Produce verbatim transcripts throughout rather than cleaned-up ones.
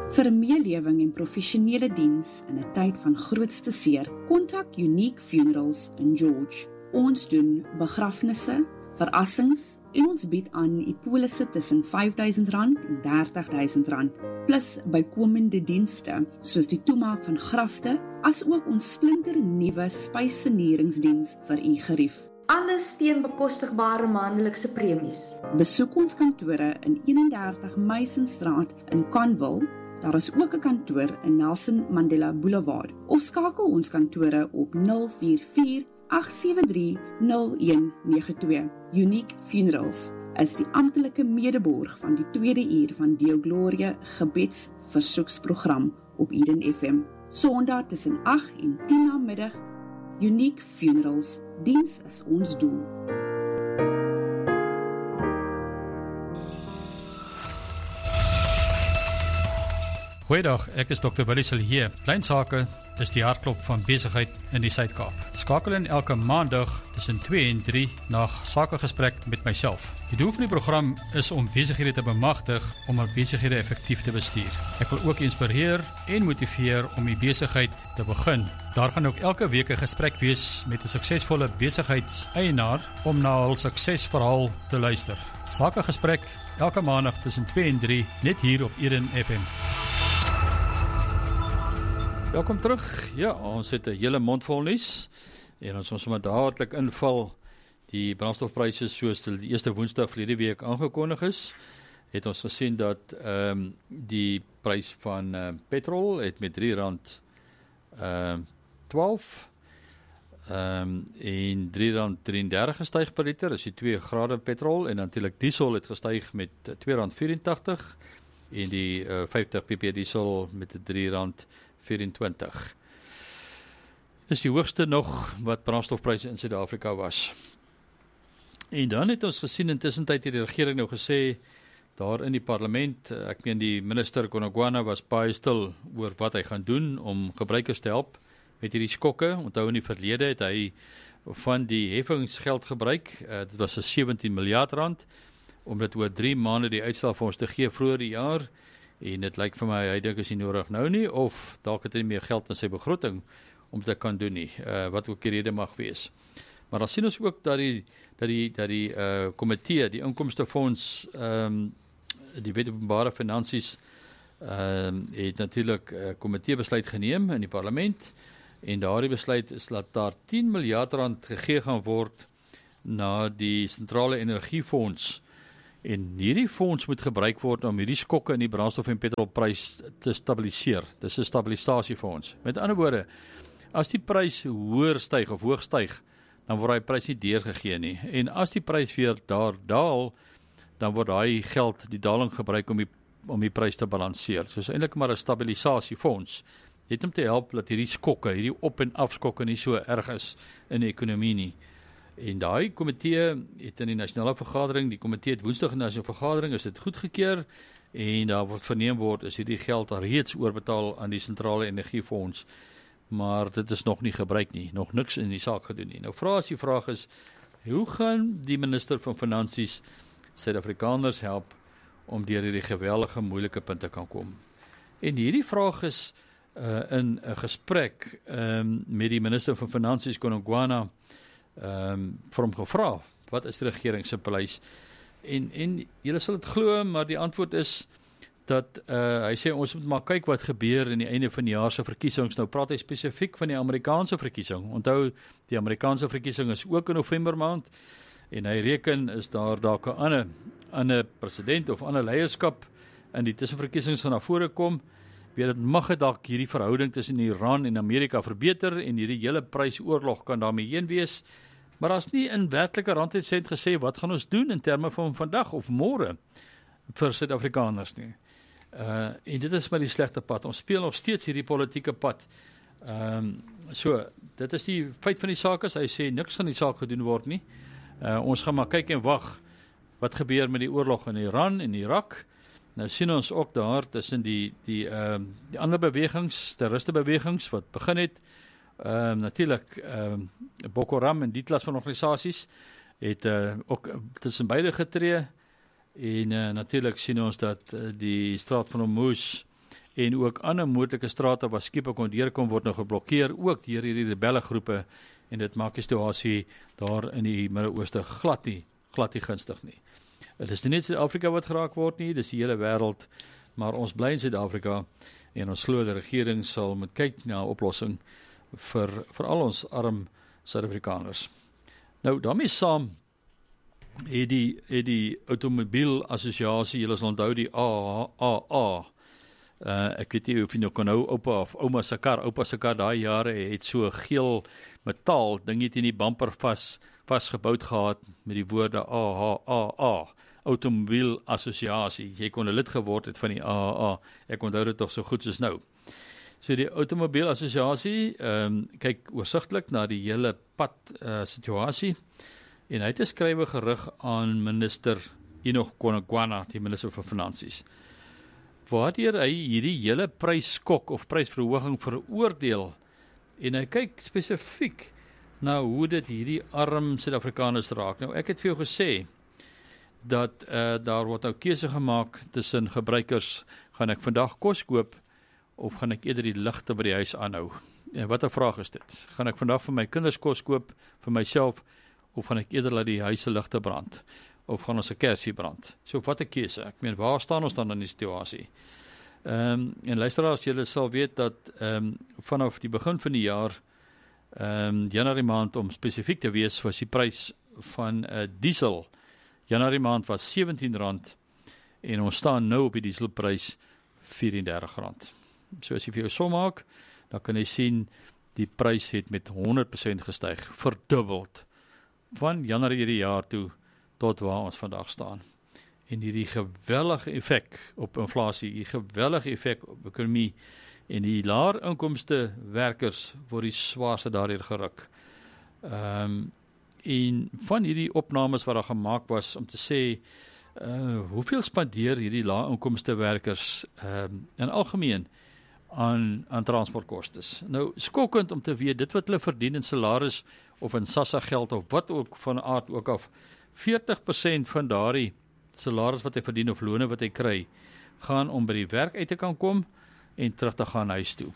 Vir meelewing en professionele diens in 'n tyd van grootste seer, kontak Unique Funerals in George. Ons doen begrafnisse, verassings en ons bied aan die polisse tussen vyf duisend rand en dertig duisend rand, plus bykomende dienste, soos die toemaak van grafte, as ook ons splinter nuwe spysseneringsdiens vir u gerief. Alles teen bekostigbare maandelikse premies. Besoek ons kantore in eenendertig Meisenstraat in Conville. Daar is ook 'n kantoor in Nelson Mandela Boulevard, of skakel ons kantore op nul vier vier agt sewe drie nul een nege twee. Unique Funerals is die amptelike medeborg van die tweede uur van Deo Gloria gebedsversoeksprogram op Eden F M. Sondag tussen agt en tien na middag. Unique Funerals, diens is ons doel. Goeiedag, ek is dokter Willie Silje. Klein sake is die hartklop van besigheid in die Suid-Kaap. Skakel in elke maandag tussen twee en drie na sakegesprek met myself. Die doel van die program is om besighede te bemagtig om hul besighede effektief te bestuur. Ek wil ook inspireer en motiveer om die besigheid te begin. Daar gaan ook elke week 'n gesprek wees met 'n suksesvolle besigheidseienaar om na hul suksesverhaal te luister. Sakegesprek elke maandag tussen twee en drie net hier op Eden F M. Welkom terug. Ja, ons het 'n hele mond vol nuus en ons ons sommer dadelik inval. Die brandstofpryse soos die eerste Woensdag verlede week aangekondig is, het ons gesien dat ehm um, die prys van uh, petrol het met drie rand twaalf ehm um, en drie rand drie en dertig gestyg per liter, is die twee grade petrol, en natuurlik diesel het gestyg met twee rand vyf-en-tagtig en die uh, vyftig ppm diesel met drie rand vyf-en-twintig. Dis die hoogste nog wat brandstofpryse in Suid-Afrika was. En dan het ons gesien intussen tyd het die regering nou gesê daar in die parlement, ek meen die minister Konogwana was baie stil oor wat hy gaan doen om gebruikers te help met hierdie skokke. Onthou in die verlede het hy van die heffingsgeld gebruik, uh, dit was sewentien miljard rand, om dit oor drie maande die uitstel vir ons te gee vroeër die jaar, en dit lyk vir my, hy dink is nie nodig nou nie, of dalk het hy meer geld in sy begroting om te kan doen nie, uh, wat ook die rede mag wees. Maar dan sien ons ook dat die, dat die, dat die uh, komitee, die inkomstefonds, um, die wet openbare finansies, um, het natuurlik 'n uh, komitee besluit geneem in die parlement, en daardie besluit is dat daar tien miljard rand gegee gaan word na die sentrale energiefonds, en hierdie fonds moet gebruik word om hierdie skokke in die brandstof en petrolprys te stabiliseer. Dis 'n stabilisasiefonds. Met ander woorde, as die prys hoër styg of hoog styg, dan word hy prys nie deurgegee nie. En as die prys weer daar daal, dan word daai geld, die daling gebruik om die, om die prys te balanseer. So is eintlik maar 'n stabilisasiefonds. Dit om te help dat hierdie skokke, hierdie op- en afskokke nie so erg is in die ekonomie nie. En daai komitee het in die nasionale vergadering, die komitee het Woensdag in die nasionale vergadering, is dit goedgekeur, en daar word verneem word, is hierdie geld reeds oorbetaal aan die sentrale energiefonds, maar dit is nog nie gebruik nie, nog niks in die saak gedoen nie. Nou vraag as die vraag is, hoe gaan die minister van Finansies Suid-Afrikaners help om deur hierdie geweldige moeilike punte kan kom? En hierdie vraag is uh, in 'n gesprek um, met die minister van Finansies Konogwana um, vir hom gevra, wat is die regering se beleid? En, en julle sal dit glo, maar die antwoord is dat uh, hy sê ons moet maar kyk wat gebeur in die einde van die jaar se verkiesings. Nou praat hy spesifiek van die Amerikaanse verkiesing. Onthou, die Amerikaanse verkiesing is ook in November maand, en hy reken is daar dalk 'n ander, ander president of ander leierskap in die tussenverkiesings gaan na vore kom. Weet dit mag dit dalk hierdie verhouding tussen Iran en Amerika verbeter, en hierdie hele prysoorlog kan daarmee heen wees, maar daar's nie in werklike rand en sent gesê wat gaan ons doen in terme van vandag of môre vir Suid-Afrikaners nie. Uh, en dit is maar die slegte pad. Ons speel nog steeds hierdie politieke pad. Um, so, dit is die feit van die saak is, hy sê niks van die saak gedoen word nie. Uh, ons gaan maar kyk en wag wat gebeur met die oorlog in Iran en Irak. Nou sien ons ook daar tussen die die ehm uh, die ander bewegings, terroriste bewegings wat begin het. Ehm uh, natuurlik ehm uh, Boko Haram en die klas van organisasies het uh, ook tussen beide getree. En uh, natuurlik sien ons dat uh, die straat van Hormuz en ook ander moontlike strate waar skepe kon deurkom word nou geblokkeer, ook deur hierdie rebellegroepe, en dit maak die situasie daar in die Midde-Ooste glad nie, glad nie gunstig nie. Dit is nie net Suid-Afrika wat geraak word nie, dis die hele wêreld, maar ons bly in Suid-Afrika en ons glo die regering sal moet kyk na 'n oplossing vir vir al ons arm Suid-Afrikaners. Nou daarmee saam het die het die outomobielassosiasie, julle sal onthou die A A A. Uh, ek weet nie of jy nou kan nou oupa of ouma se kar, oupa se kar daai jare het so geel metaal ding het in die bumper vas vasgebouwd gehad met die woorde A H A A, outomobielassosiasie. Jy kon 'n lid geword het van die A H A. Ek onthou dit tog so goed soos nou. So die outomobielassosiasie um, kyk oorsigtelik na die hele pad uh, situasie en hy het 'n skrywe gerig aan minister Enoch Godongwana, die minister van Finansies, waardeur hy hierdie hele prysskok of prysverhoging veroordeel en hy kyk spesifiek na hoe dit hierdie arm Suid-Afrikaners raak. Nou ek het vir jou gesê dat uh, daar word nou keuse gemaak tussen gebruikers, gaan ek vandag kos koop of gaan ek eerder die ligte by die huis aanhou? En wat 'n vraag is dit? Gaan ek vandag vir my kinders kos koop, vir myself, of gaan ek eerder laat die huis se ligte brand? Of gaan ons 'n kersie brand? So wat 'n keuse. Ek meen, waar staan ons dan in die situasie? Ehm um, en luisteraars, julle sal weet dat ehm um, vanaf die begin van die jaar, ehm um, Januarie maand om spesifiek te wees, was die prys van uh, diesel Januarie maand was sewentien rand en ons staan nou op die dieselprys vyf en dertig rand. So as jy vir jou som maak, dan kan jy sien die prys het met honderd persent gestyg, verdubbeld van Januarie hierdie jaar toe tot waar ons vandag staan. En hierdie gewellige effek op inflasie, die gewellige effek op ekonomie en die laer inkomste werkers word die swaarste daardeur geruk. Ehm um, en van hierdie opnames wat daar gemaak was om te sê uh, hoeveel spandeer hierdie lae inkomste werkers um, in algemeen aan, aan transportkostes. Nou, skokkend om te weet, dit wat hulle verdien in salaris of in SASSA geld of wat ook van aard ook af, veertig persent van daardie salaris wat hy verdien of lone wat hy kry, gaan om by die werk uit te kan kom en terug te gaan huis toe.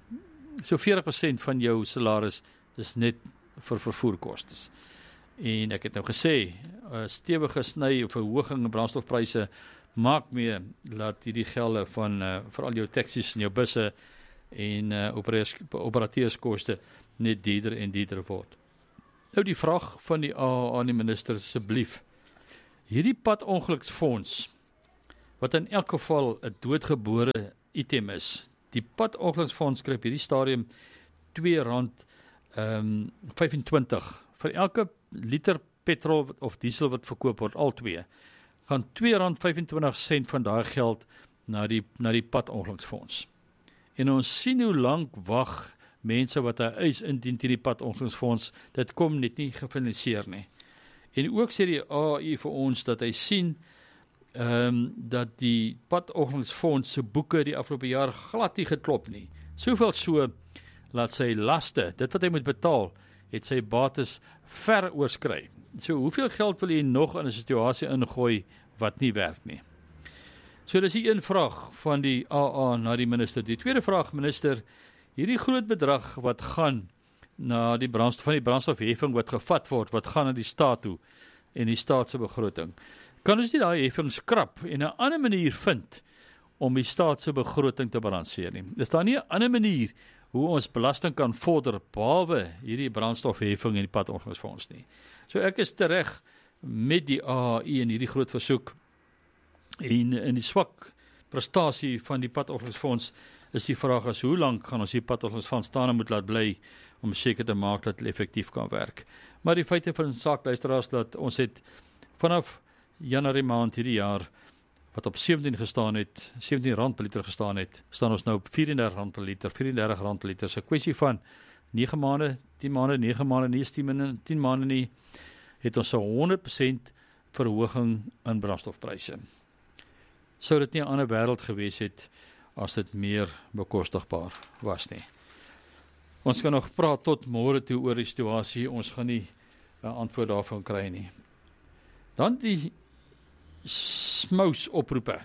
So veertig persent van jou salaris is net vir vervoerkostes. En ek het nou gesê, uh, stewige sny of verhoging in brandstofpryse maak mee dat hierdie gelde van uh, veral jou taksies en jou busse en uh, operateurskoste net dierder en dierder word. Nou die vraag van die A aan die minister asseblief. Hierdie padongeluksfonds wat in elk geval 'n doodgebore item is. Die padongeluksfonds kry op hierdie stadium twee rand vyfentwintig vir elke liter petrol of diesel wat verkoop word, al twee, gaan twee rand vyfentwintig sent van daai geld na die, na die padongeluksfonds. En ons sien hoe lank wag mense wat hy eis indien teen die padongeluksfonds, dit kom net nie gefinaliseer nie. En ook sê die A U vir ons dat hy sien um, dat die padongeluksfonds se boeke die afgelope jaar glad nie geklop nie. Soveel so, laat sy laste, dit wat hy moet betaal, het sy bates ver oorskry. So hoeveel geld wil jy nog in 'n situasie ingooi wat nie werk nie? So dis die een vraag van die A A na die minister. Die tweede vraag, minister, hierdie groot bedrag wat gaan na die brandstof, van die brandstofheffing wat gevat word, wat gaan na die staat toe en die staat se begroting. Kan ons nie daai heffing skrap en 'n ander manier vind om die staat se begroting te balanseer nie? Is daar nie 'n ander manier hoe ons belasting kan vorder, behalwe hierdie brandstofheffing en die padongeluksfonds nie? So ek is tereg met die A H U en hierdie groot versoek en in die swak prestasie van die padongeluksfonds is die vraag as hoe lank gaan ons die padongeluksfonds staan en moet laat bly om seker te maak dat hulle effektief kan werk. Maar die feite van die saak, luisteraars, dat ons het vanaf Januarie maand hierdie jaar wat op sewentien gestaan het, sewentien rand per liter gestaan het, staan ons nou op vyf en dertig rand per liter, vyf en dertig rand per liter. So 'n kwessie van nege maande, tien maande, nege maande, nie tien, tien maande nie, het ons so honderd persent verhoging in brandstofpryse. Sou dit nie 'n ander wêreld gewees het as dit meer bekostigbaar was nie. Ons kan nog praat tot môre toe oor die situasie, ons gaan nie 'n antwoord daarvan kry nie. Dan die smous oproepe.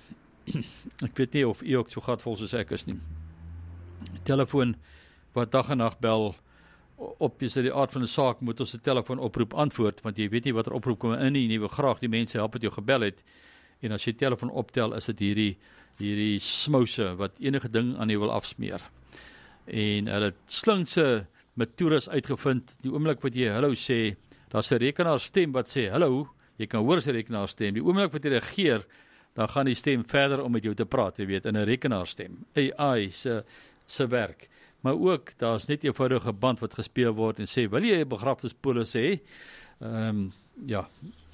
ek weet nie of u ook so gatvol soos ek is nie. Telefoon wat dag en nag bel, op is die aard van die saak, moet ons die telefoon oproep antwoord, want jy weet nie wat er oproep kom in nie, en jy wil graag die mense help wat jou gebel het, en as jy telefoon optel, is dit hierdie, hierdie smouse, wat enige ding aan jy wil afsmeer. En hulle het slinkse metodes uitgevind, die oomblik wat jy hallo sê, daar's 'n rekenaarstem wat sê hallo, jy kan hoor sy rekenaarstem, die oomblik wat jy reageer, dan gaan die stem verder om met jou te praat, jy weet, in 'n rekenaarstem, A I se, se werk. Maar ook, daar is net 'n eenvoudige band wat gespeel word en sê, wil jy 'n begrafnispolis hê? Ehm, um, ja,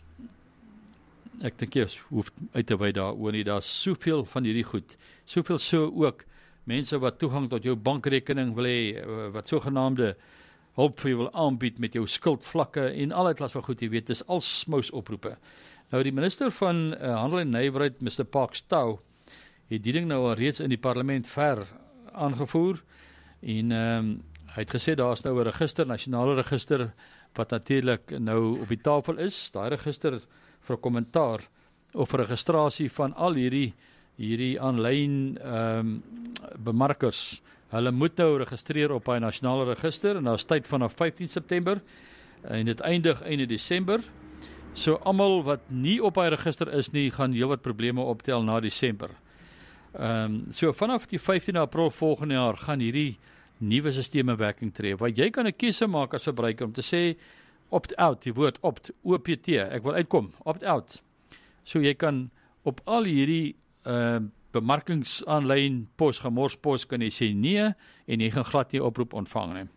ek dink jy hoef uit te wy daaroor nie, daar is soveel van hierdie goed, soveel so ook, mense wat toegang tot jou bankrekening wil hê, wat sogenaamde hulp vir jou wil aanbied met jou skuldvlakke en allerlei klas van goed, jy weet, dis al smous oproepe. Nou die minister van uh, Handel en Nywerheid, mister Park Stow, het die ding nou al reeds in die parlement ver aangevoer, en um, hy het gesê, daar is nou 'n register, nasionale register, wat natuurlik nou op die tafel is, daai register vir kommentaar, of registrasie van al hierdie, hierdie aanlyn um, bemarkers, hulle moet nou registreer op hy nasionale register, en daar is tyd vanaf vyftien September, en dit eindig einde Desember, so almal wat nie op hy register is nie, gaan heel wat probleme optel na Desember. Um, so vanaf die vyftiende April volgende jaar gaan hierdie nuwe stelsel in werking tree, waar jy kan 'n keuse maak as verbruiker om te sê opt-out, die woord opt, O P T, ek wil uitkom, opt-out. So jy kan op al hierdie uh, bemarkingsaanlyn pos, gemorspos, kan jy sê nee, en jy gaan glad nie oproep ontvang nie.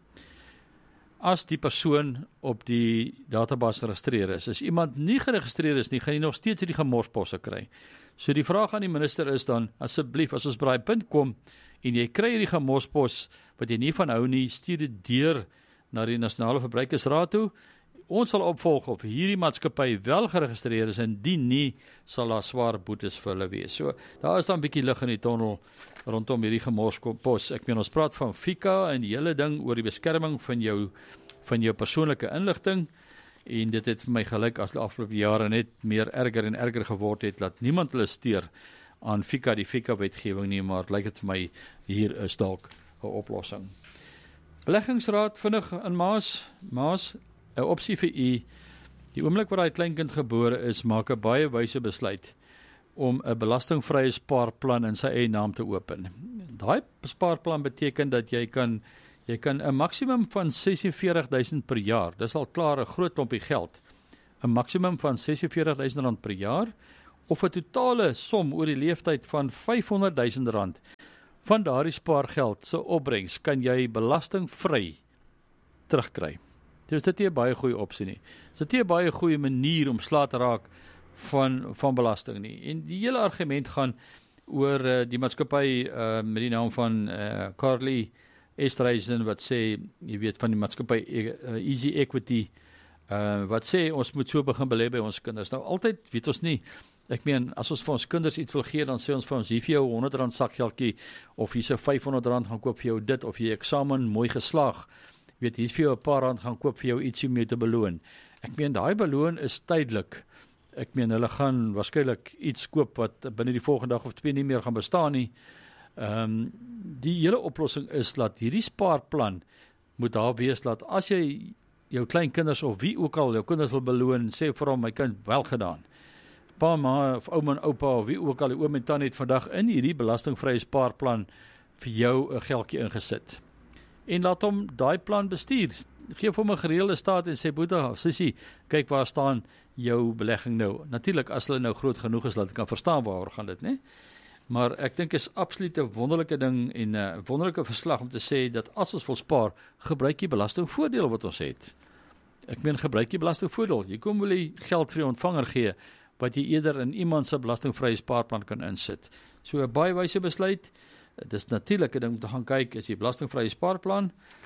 As die persoon op die database geregistreer is, as iemand nie geregistreer is nie, gaan jy nog steeds die gemorsposse kry. So die vraag aan die minister is dan, asseblief, as ons by daai punt kom, en jy kry die gemorspos, wat jy nie van hou nie, stuur dit deur na die Nasionale Verbruikersraad toe, ons sal opvolg of hierdie maatskappy wel geregistreer is, en die nie, sal daar swaar boetes vir hulle wees. So, daar is dan 'n bietjie lig in die tonnel, rondom hierdie gemorspos. Ek meen, ons praat van FICA, en die hele ding oor die beskerming van jou, van jou persoonlike inligting, en dit het vir my gelyk as die afgelope jare net meer erger en erger geword het, dat niemand hulle steur aan FICA, die FICA-wetgewing nie, maar lyk dit vir my, hier is dalk 'n oplossing. Beleggingsraad vinnig in Maas, Maas, 'n opsie vir u, die oomblik waar hy kleinkind gebore is, maak 'n baie wyse besluit om 'n belastingvrye spaarplan in sy eie naam te open. Daai spaarplan beteken dat jy kan jy kan 'n maksimum van ses en veertig duisend per jaar, dis al klaar 'n groot klompie geld, 'n maksimum van ses en veertig duisend rand per jaar, of 'n totale som oor die leeftyd van vyfhonderd duisend rand, van daardie spaargeld se opbrengs kan jy belastingvry terugkry. Dit is nie 'n baie goeie opsie nie. Dit is nie 'n baie goeie manier om slaat te raak van, van belasting nie. En die hele argument gaan oor uh, die maatskappy uh, met die naam van uh, Carly Estreisen, wat sê, jy weet, van die maatskappy uh, Easy Equity, uh, wat sê, ons moet so begin belê by ons kinders. Nou, altyd weet ons nie, ek meen, as ons vir ons kinders iets wil gee, dan sê ons vir ons, hier vir jou honderd rand sakgeldjie, of hier so vyfhonderd rand gaan koop vir jou dit, of jy eksamen mooi geslaag, weet, hier vir jou 'n paar rand gaan koop vir jou ietsie om jou te beloon. Ek meen, daai beloon is tydelik. Ek meen, hulle gaan waarskynlik iets koop wat binne die volgende dag of twee nie meer gaan bestaan nie. Ehm um, die hele oplossing is dat hierdie spaarplan moet daar wees, dat as jy jou kleinkinders of wie ook al jou kinders wil beloon, sê vir hom, my kind, wel gedaan. Pa, ma, of ouma en oupa, of wie ook al, die oom en tannie het vandag in hierdie belastingvrye spaarplan vir jou 'n geldjie ingesit. En laat hom daai plan bestuur. Geef hom 'n gereelde staat en sê, boeta, sissie, kyk waar staan jou belegging nou. Natuurlik, as hulle nou groot genoeg is, dat ek kan verstaan waaroor gaan dit, né? Maar ek dink is absoluut 'n wonderlike ding en 'n wonderlike verslag om te sê dat as ons wil spaar, gebruik jy belastingvoordeel wat ons het. Ek meen, gebruik jy belastingvoordeel. Jy kom wil jy geld vir die ontvanger gee, wat jy eerder in iemand se belastingvrye spaarplan kan insit. So 'n baie wyse besluit. Dit is natuurlik 'n ding om te gaan kyk, is die belastingvrye spaarplan,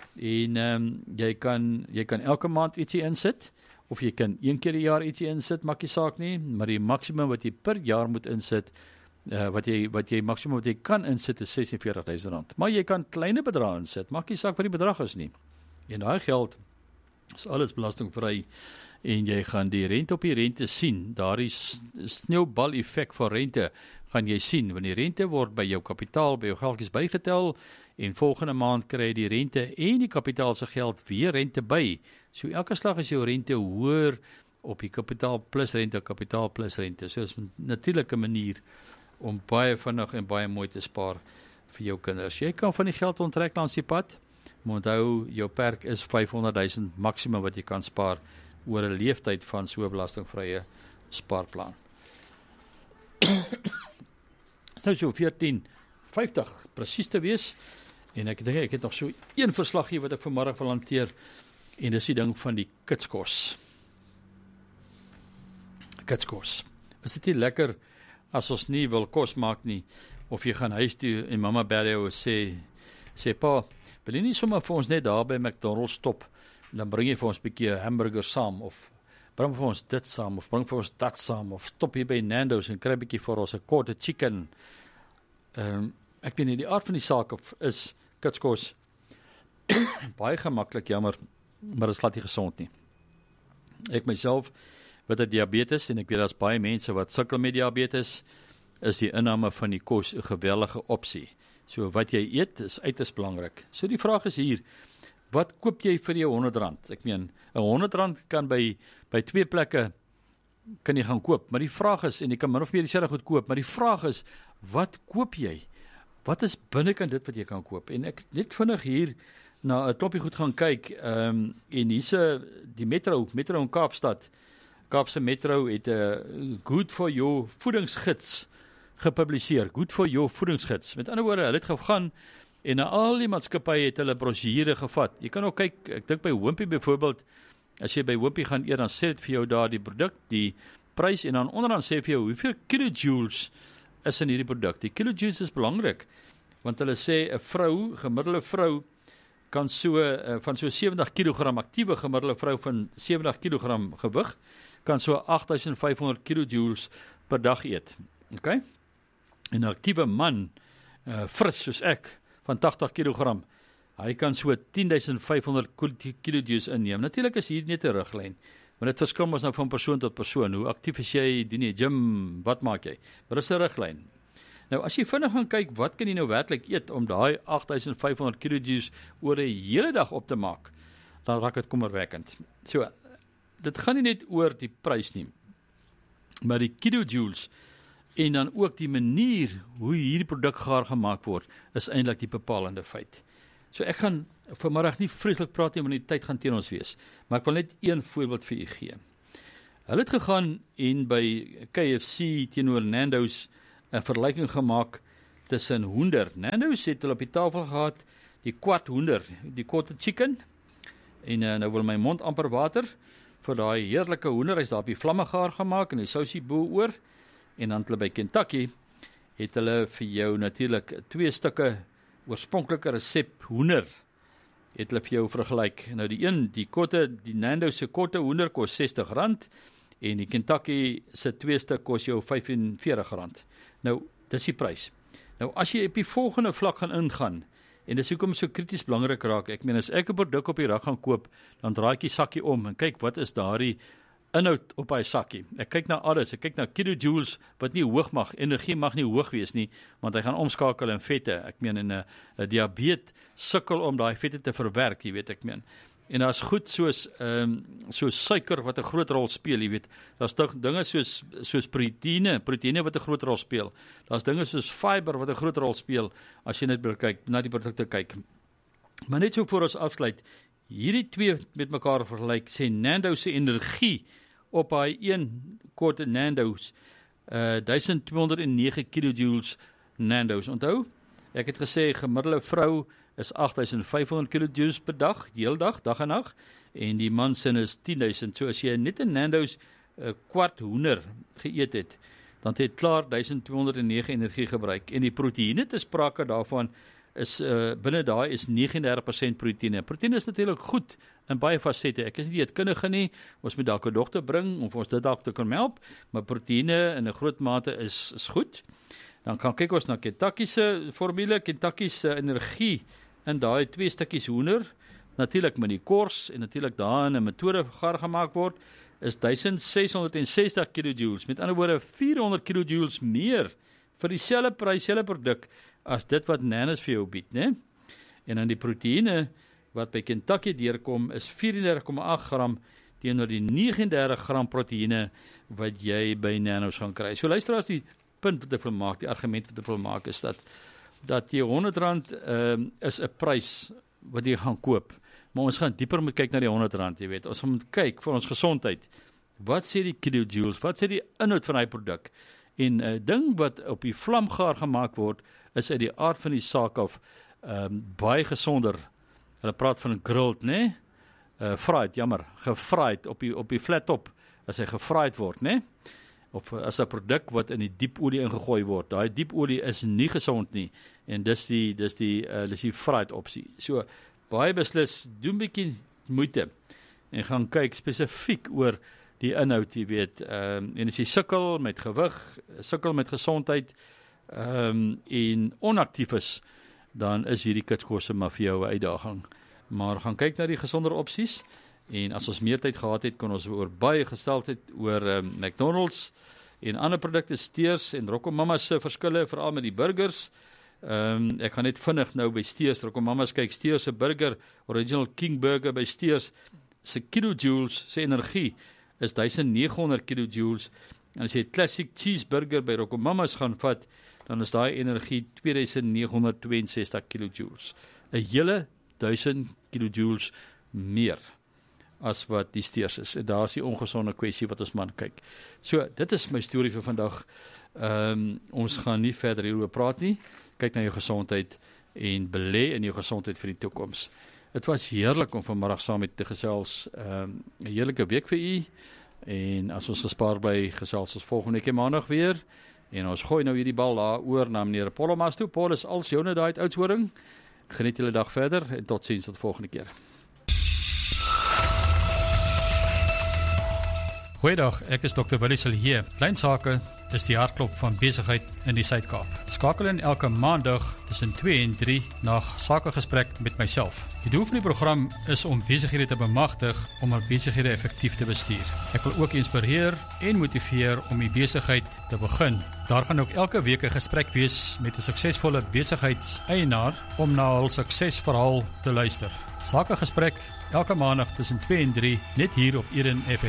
en um, jy kan jy kan elke maand ietsie insit, of jy kan een keer die jaar ietsie insit, maak nie saak nie, maar die maksimum wat jy per jaar moet insit, uh, wat jy wat jy maksimum wat jy kan insit is ses en veertig duisend rand. Maar jy kan kleine bedrae insit, maak nie saak wat die bedrag is nie. En daai geld is alles belastingvry, en jy gaan die rente op die rente sien, daardie sneeubal effek van rente gaan jy sien, wanneer die rente word by jou kapitaal, by jou geldjies bygetel, en volgende maand kry jy die rente en die kapitaal se geld weer rente by. So elke slag is jou rente hoër op die kapitaal plus rente, kapitaal plus rente. So is natuurlik 'n manier om baie vinnig en baie mooi te spaar vir jou kinders. Jy kan van die geld onttrek langs die pad, maar onthou, jou perk is vyfhonderdduisend maksimum wat jy kan spaar oor 'n leeftyd van so 'n belastingvrye spaarplan. Nou so veertien vyftig presies te wees, en ek dink ek het nog so een verslag hier wat ek vanmiddag wil hanteer, en dis die ding van die kitskos. Kitskos. Is dit nie lekker as ons nie wil kos maak nie, of jy gaan huis toe en mamma bel jou sê, sê pa, wil jy nie sommer vir ons net daar by McDonald's stop, en dan bring jy vir ons 'n bietjie hamburger saam, of bring vir ons dit saam, of bring vir ons dat saam, of stop hier by Nando's en kry 'n bietjie vir ons 'n quarter chicken. Um, ek weet nie, die aard van die saak of is kitskos baie gemaklik, jammer, maar dit is glad nie gesond nie. Ek myself, wat het diabetes, en ek weet daar's baie mense wat sukkel met diabetes, is die inname van die kos 'n geweldige opsie. So wat jy eet is uiters belangrik. So die vraag is hier, wat koop jy vir jou honderd rand? Ek meen, 'n honderd rand kan by by twee plekke kan jy gaan koop, maar die vraag is, en jy kan min of meer dieselfde goed koop, maar die vraag is, wat koop jy? Wat is binnekant dit wat jy kan koop? En ek net vinnig hier na 'n klompie goed gaan kyk, um, en hierse die metro, metro in Kaapstad, Kaapse Metro het 'n Good for Your voedingsgids gepubliseer, Good for Your voedingsgids. Met ander woorde, hulle het gegaan en na al die maatskappye het hulle brosjure gevat. Jy kan ook kyk, ek dink by Wimpy byvoorbeeld, as jy by Wimpy gaan eet, dan sê dit vir jou daar die produk, die prys, en dan onderaan sê vir jou hoeveel kilojoules is in hierdie produk. Die kilojoules is belangrik, want hulle sê 'n vrou, gemiddelde vrou, kan so uh, van so sewentig kilogram, aktiewe gemiddelde vrou van sewentig kilogram gewig, kan so agt duisend vyf honderd kilojoules per dag eet. Okay? En 'n aktiewe man, uh, fris soos ek, van tagtig kilogram, hy kan so tien duisend vyf honderd kilojoules inneem. Natuurlik is hier net 'n riglyn, maar dit verskil mos nou van persoon tot persoon. Hoe aktief is jy, doen jy gym, wat maak jy? Maar dis 'n riglyn. Nou as jy vinnig gaan kyk, wat kan jy nou werklik eet om daai agt duisend vyf honderd kilojoules oor 'n hele dag op te maak, dan raak dit kommerwekkend. So, dit gaan nie net oor die prys nie, maar die kilojoules, en dan ook die manier hoe hierdie produk gaar gemaak word, is eintlik die bepalende feit. So ek gaan vanmiddag nie vreeslik praat nie, want die tyd gaan teen ons wees, maar ek wil net een voorbeeld vir u gee. Hulle het gegaan en by K F C teenoor Nando's 'n vergelyking gemaak tussen hoender. Nando's het hulle op die tafel gehad, die kwart hoender, die quarter chicken, en uh, nou wil my mond amper water, vir daai heerlike hoender, hy's daar op die vlamme gaar gemaak, en die sousie bo oor, en dan hulle by Kentucky, het hulle vir jou natuurlik twee stukke oorspronklike resep hoender, het hulle vir jou vergelyk. Nou die een, die kotte, die Nando's se kotte hoender kos sestig rand, en die Kentucky se twee stuk kos jou vyf en veertig rand. Nou, dis die prys. Nou, as jy op die volgende vlak gaan ingaan, en dis hoekom so krities belangrik raak, ek meen, as ek 'n produk op die rak gaan koop, dan draai ek die sakkie om, en kyk, wat is daardie inhoud op hy sakkie. Ek kyk na alles, ek kyk na kilojoules, wat nie hoog mag, energie mag nie hoog wees nie, want hy gaan omskakel in vette. Ek meen, in 'n diabetes sukkel om daai vette te verwerk, jy weet, ek meen. En daar's goed soos um, soos suiker wat 'n groot rol speel, jy weet. Daar's dinge soos soos proteïene, proteïene wat 'n groot rol speel. Daar's dinge soos fiber wat 'n groot rol speel as jy net wil kyk na die produkte kyk. Maar net so voor ons afsluit, hierdie twee met mekaar vergelyk, sê Nando's se energie op hy een korte Nando's uh, duisend twee honderd nege kilojoules Nando's. Onthou, ek het gesê gemiddelde vrou is agt duisend vyf honderd kilojoules per dag, die hele dag, dag en nag, en die man sin is tien duisend. So as jy net 'n Nando's uh, kwart hoender geëet het, dan het jy klaar duisend twee honderd nege energie gebruik. En die proteïene te sprake daarvan is uh, binne daai is negentig en dertig persent proteïene. Proteïene is natuurlik goed in baie fasette. Ek is nie dieetkundige nie, ons moet dalk 'n dokter bring om ons dit dalk te kan help, maar proteïene in 'n groot mate is is goed. Dan kan kyk ons na Kentucky se formule, Kentucky se energie in daai twee stukkies hoender, natuurlik met die kors en natuurlik daarin 'n metode gaar gemaak word, is duisend ses honderd ses sestig kilojoules. Met ander woorde vier honderd kilojoules meer vir dieselfde prys, dieselfde produk as dit wat Nanus vir jou bied, né? En dan die proteïene wat by Kentucky deurkom is vyf drie komma agt gram teenoor die vyf nege drie gram proteïene wat jy by Nanos gaan kry. So luister as die punt wat ek wil maak, die argument wat ek wil maak is dat dat jy honderd rand um, is 'n prys wat jy gaan koop. Maar ons gaan dieper moet kyk na die honderd rand, jy weet. Ons moet kyk vir ons gesondheid. Wat sê die kilojoules? Wat sê die inhoud van die produk? En 'n uh, ding wat op die vlamgaar gemaak word, is uit die aard van die saak af um, baie gesonder. Hulle praat van grilled, né? Uh, fried, jammer, gefried op die op die flat top as hy gefried word, né? Of as 'n produk wat in die diep olie ingegooi word. Daai diep olie is nie gesond nie en dis die dis die uh, dis die fried opsie. So baie beslis doen 'n bietjie moeite en gaan kyk spesifiek oor die inhoud, jy weet. Ehm um, en as jy sukkel met gewig, sukkel met gesondheid, ehm um, en onaktief is, dan is hierdie kitskosse maar vir jou 'n uitdaging. Maar gaan kyk na die gesonder opsies en as ons meer tyd gehad het, kon ons oor baie gesteld het oor um, McDonald's en ander produkte, Steers en RocoMamas se verskille, veral met die burgers. Ehm um, ek gaan net vinnig nou by Steers, RocoMamas kyk, Steers se burger, Original King Burger by Steers, se kilojoules, se energie is duisend nege honderd kilojoules. En as jy 'n classic cheeseburger by RocoMamas gaan vat, dan is daai energie twee duisend nege honderd ses twee ses kilojoules. 'n Hele duisend kilojoules meer as wat die Steers is. En daar is die ongesonde kwessie wat ons maar kyk. So, dit is my storie vir vandag. Um, ons gaan nie verder hieroor praat nie. Kyk na jou gesondheid en belê in jou gesondheid vir die toekoms. Dit was heerlik om vanmiddag saam met te gesels. Um, 'n heerlike week vir u. En as ons gespaar bly, gesels ons volgende keer maandag weer. En ons gooi nou hierdie bal daar oor na meneer Apollomas toe. Paul is als joune daai uit Oudtshoorn. Geniet julle dag verder en tot ziens tot volgende keer. Goeiedag, ek is dokter Willie Silje. Klein sake is die hartklop van besigheid in die Suid-Kaap. Skakel in elke maandag tussen twee en drie na sakegesprek met myself. Die doel van die program is om besighede te bemagtig om hul besighede effektief te bestuur. Ek wil ook inspireer en motiveer om die besigheid te begin. Daar gaan ook elke week 'n gesprek wees met 'n suksesvolle besigheidseienaar om na hul suksesverhaal te luister. Sakegesprek elke maandag tussen twee en drie net hier op Eden F M.